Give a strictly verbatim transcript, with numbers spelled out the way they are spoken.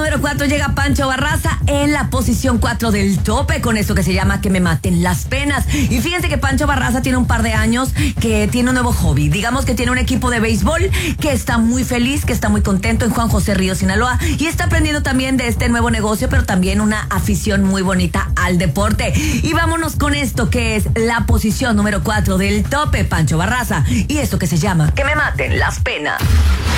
número cuatro llega Pancho Barraza en la posición cuatro del tope con esto que se llama Que me maten las penas. Y fíjense que Pancho Barraza tiene un par de años que tiene un nuevo hobby. Digamos que tiene un equipo de béisbol que está muy feliz, que está muy contento en Juan José Ríos, Sinaloa, y está aprendiendo también de este nuevo negocio, pero también una afición muy bonita al deporte. Y vámonos con esto que es la posición número cuatro del tope, Pancho Barraza, y esto que se llama Que me maten las penas.